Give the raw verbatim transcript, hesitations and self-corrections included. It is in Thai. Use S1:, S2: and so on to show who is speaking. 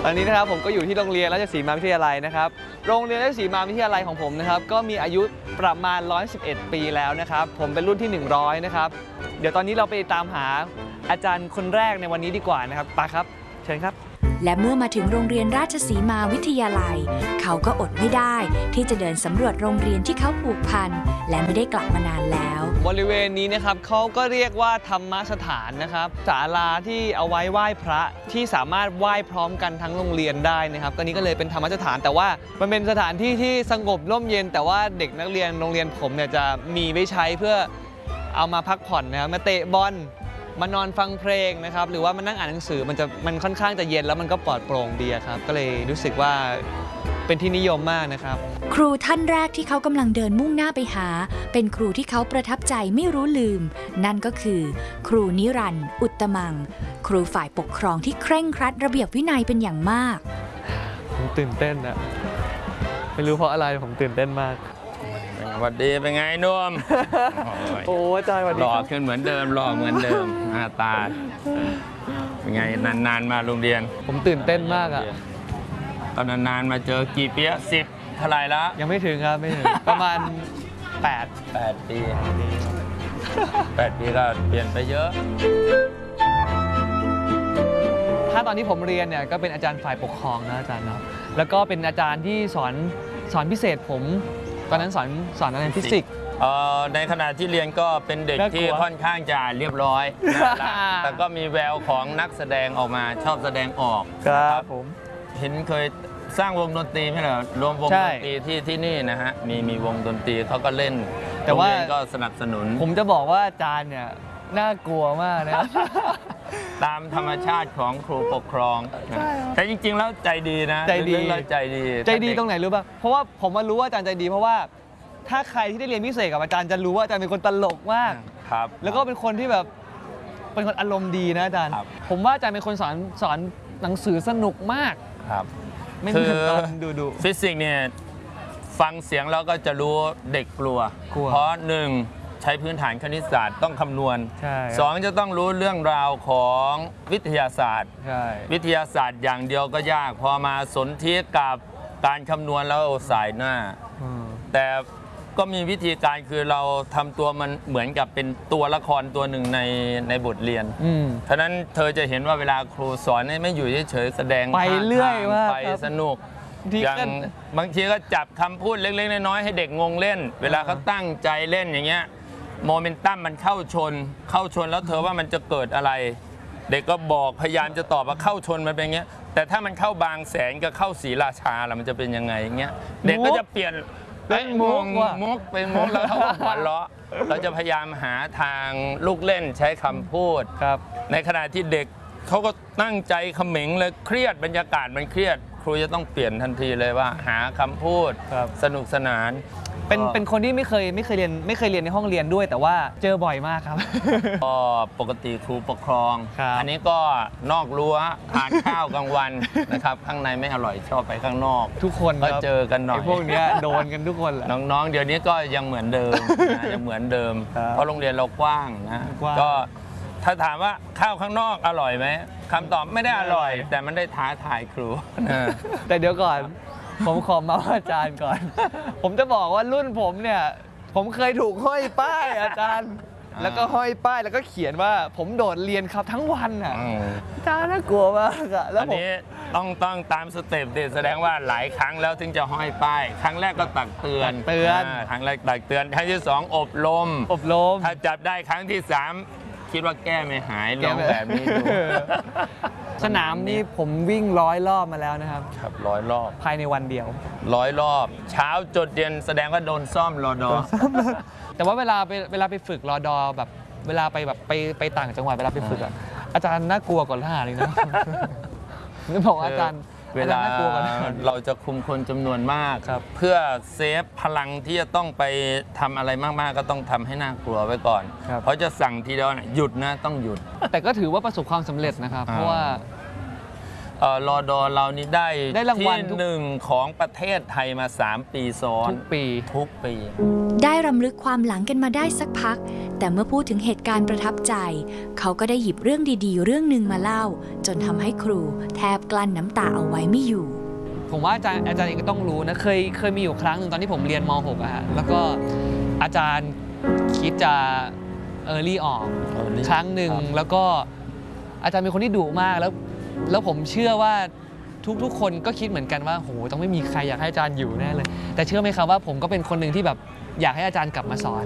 S1: ตอนนี้นะครับผมก็อยู่ที่โรงเรียนราชสีมาวิทยาลัยนะครับโรงเรียนราชสีมาวิทยาลัยของผมนะครับก็มีอายุประมาณหนึ่งร้อยสิบเอ็ดปีแล้วนะครับผมเป็นรุ่นที่หนึ่งร้อยนะครับเดี๋ยวตอนนี้เราไปตามหาอาจารย์คนแรกในวันนี้ดีกว่านะครับไปครับเชิญครับ
S2: และเมื่อมาถึงโรงเรียนราชสีมาวิทยาลัยเขาก็อดไม่ได้ที่จะเดินสำรวจโรงเรียนที่เขาผูกพันและไม่ได้กลับมานานแล้ว
S1: บริเวณนี้นะครับเขาก็เรียกว่าธรรมสถานนะครับศาลาที่เอาไว้ไหว้พระที่สามารถไหว้พร้อมกันทั้งโรงเรียนได้นะครับก็นี้ก็เลยเป็นธรรมสถานแต่ว่ามันเป็นสถานที่ที่สงบร่มเย็นแต่ว่าเด็กนักเรียนโรงเรียนผมเนี่ยจะมีไว้ใช้เพื่อเอามาพักผ่อนนะครับมาเตะบอลมานอนฟังเพลงนะครับหรือว่ามานั่งอ่านหนังสือมันจะมันค่อนข้างจะเย็นแล้วมันก็ปลอดโปร่งดีครับก็เลยรู้สึกว่าเป็นที่นิยมมากนะครับ
S2: ครูท่านแรกที่เขากำลังเดินมุ่งหน้าไปหาเป็นครูที่เขาประทับใจไม่รู้ลืมนั่นก็คือครูนิรันดร์อุตตมังครูฝ่ายปกครองที่เคร่งครัดระเบียบวินัยเป็นอย่างมาก
S1: ผมตื่นเต้นอะไม่รู้เพราะอะไรผมตื่นเต้นมาก
S3: สวัสดีเป็นไงนุ่ม
S1: โอ้อาจารย์สวัสดี
S3: หล่อขึ้นเหมือนเดิมหล่อเหมือนเดิมหน้าตาเป็นไงนานๆมาโรงเรียน
S1: ผมตื่นเต้นมากอะ
S3: ตอนนานๆมาเจอกี่ปีสิบเท่าไรแล้ว
S1: ยังไม่ถึงครับไม่ถึงประมาณแปด
S3: แปดปีแปดปีก็เปลี่ยนไปเยอะ
S1: ถ้าตอนที่ผมเรียนเนี่ยก็เป็นอาจารย์ฝ่ายปกครองนะอาจารย์ครับแล้วก็เป็นอาจารย์ที่สอนสอนพิเศษผมตอนนั้นสอนสอนอะไรฟิสิกส์
S3: ในขณะที่เรียนก็เป็นเด็กที่ค่อนข้างจะเรียบร้อยแต่ก็มีแววของนักแสดงออกมาชอบแสดงออก
S1: ครับผม
S3: เห็นเคยสร้างวงดนตรีไหมเหรอรวมวงดนตรีที่ที่นี่นะฮะมีมีวงดนตรีเขาก็เล่นแต่ว่าก็สนับสนุน
S1: ผมจะบอกว่าอาจารย์เนี่ยน่ากลัวมากนะ
S3: ตามธรรมชาติของครูปกครองแต่จริงๆแล้วใจดีนะ
S1: ใจดี
S3: ใจดี
S1: ใจดีตรงไหนรู้ป่ะเพราะว่าผมมารู้ว่าอาจารย์ใจดีเพราะว่าถ้าใครที่ได้เรียนพิเศษกับอาจารย์จะรู้ว่าอาจารย์เป็นคนตลกมาก
S3: ครับ
S1: แล้วก็เป็นคนที่แบบเป็นคนอารมณ์ดีนะอาจารย์ผมว่าอาจารย์เป็นคนสอนสอนหนังสือสนุกมาก
S3: ครับ
S1: ไม่เหมือนตอนดูดู
S3: ฟิสิกส์เนี่ยฟังเสียงแล้วก็จะรู้เด็กกลัวเพราะหนึ่งใช้พื้นฐานคณิตศาสตร์ต้องคำนวณสองจะต้องรู้เรื่องราวของวิทยาศาสตร์วิทยาศาสตร์อย่างเดียวก็ยากพอมาสนธิกับการคำนวณแล้วสายหน้าแต่ก็มีวิธีการคือเราทำตัวมันเหมือนกับเป็นตัวละครตัวหนึ่งในในบทเรียนฉะนั้นเธอจะเห็นว่าเวลาครูสอนไม่อยู่เฉยๆแสดง
S1: ไปเรื่อยว่า
S3: ไปสนุกอย่างบางทีก็จับคำพูดเล็กๆน้อยๆให้เด็กงงเล่นเวลาเขาตั้งใจเล่นอย่างเงี้ยโมเมนตัมมันเข้าชนเข้าชนแล้วเธอว่ามันจะเกิดอะไรเด็กก็บอกพยายามจะตอบว่าเข้าชนมันเป็นอย่างเงี้ยแต่ถ้ามันเข้าบางแสนกับเข้าศรีราชาล่ะมันจะเป็นยังไงอย่างเงี้ยเด็กก็จะเปลี่ยน
S1: เป็นมุก
S3: มุกเป็นมุกแล้วเขาหัวเราะเราจะพยายามหาทางลูกเล่นใช้คำพูด
S1: ครับ
S3: ในขณะที่เด็กเขาก็ตั้งใจเขม็งเลยเครียดบรรยากาศมันเครียดครูจะต้องเปลี่ยนทันทีเลยว่าหาคำพูดสนุกสนาน
S1: เป็นเป็นคนที่ไม่เคยไม่เคยเรียนไม่เคยเรียนในห้องเรียนด้วยแต่ว่าเจอบ่อยมากครับ
S3: ก็ปกติครูปกครองอันนี้ก็นอกรั้วทานข้าวกลางวันนะครับข้างในไม่อร่อยชอบไปข้างนอก
S1: ทุกคน
S3: ก็เจอกันหน่อย
S1: พวกนี้โดนกันทุกคนแหละ
S3: น้องๆเดี๋ยวนี้ก็ยังเหมือนเดิมยังเหมือนเดิมเพราะโรงเรียนเรากว้างนะก็ถ้าถามว่าข้าวข้างนอกอร่อยไหมคำตอบไม่ได้อร่อยแต่มันได้ท้าทายครู
S1: แต่เดี๋ยวก่อนผมขอมาอาจารย์ก่อนผมจะบอกว่ารุ่นผมเนี่ยผมเคยถูกห้อยป้ายอาจารย์แล้วก็ห้อยป้ายแล้วก็เขียนว่าผมโดดเรียนครับทั้งวันอ่ะอาจารย์น่ากลัวมากอะ
S3: แล้วผมต้องต้องตามสเต็ปแสดงว่าหลายครั้งแล้วถึงจะห้อยป้ายครั้งแรกก็ตักเตือน
S1: เตือน
S3: ครั้งแรกตักเตือนครั้งที่สองอบรม
S1: อบรม
S3: ถ้าจับได้ครั้งที่สามคิดว่าแก้ไม่หายลองแบบนี้ดู
S1: สนามนี้ผมวิ่งร้อยรอบมาแล้วนะครับ
S3: ครับร้อยรอบ
S1: ภายในวันเดียว
S3: ร้อยรอบเช้าจดเย็นแสดงว่าโดนซ่อมรอดอ
S1: แต่ว่าเวลาไปเวลาไปฝึกรอดอแบบเวลาไปแบบไปไปต่างจังหวัดเวลาไปฝึกอ่ะอาจารย์น่ากลัวกว่าทหารเลยนะนึกบอกอาจารย์
S3: เวลาเราจะคุมคนจำนวนมากเพื่อเซฟพลังที่จะต้องไปทำอะไรมากๆก็ต้องทำให้น่ากลัวไว้ก่อนเพราะจะสั่งทีเดียวหยุดนะต้องหยุด
S1: แต่ก็ถือว่าประสบความสำเร็จนะครับเพราะว่า
S3: เอ่อรอดอเรานี่ได้
S1: ได้รางวัล
S3: ที่
S1: ทุก
S3: หนึ่งของประเทศไทยมา สาม ปีซ้อน
S1: ทุกปี
S3: ทุกปี
S2: ได้รำลึกความหลังกันมาได้สักพัก แต่เมื่อพูดถึงเหตุการณ์ประทับใจ เขาก็ได้หยิบเรื่องดีๆ เรื่องหนึ่งมาเล่า จนทำให้ครูแทบกลั้นน้ำตาเอาไว้ไม่อยู่
S1: ผมว่าอาจารย์อาจารย์เองก็ต้องรู้นะเคยเคยมีอยู่ครั้งหนึ่งตอนที่ผมเรียนม .หก อะฮะแล้วก็อาจารย์คิดจะเออร์ลี่ออก
S3: Early
S1: ครั้งหนึ่ง
S3: ครับ
S1: แล้วก็อาจารย์เป็นคนที่ดุมากแล้วแล้วผมเชื่อว่าทุกๆ คนก็คิดเหมือนกันว่าโหต้องไม่มีใครอยากให้อาจารย์อยู่แน่เลย แต่เชื่อไหมครับว่าผมก็เป็นคนหนึ่งที่แบบอยากให้อาจารย์กลับมาสอน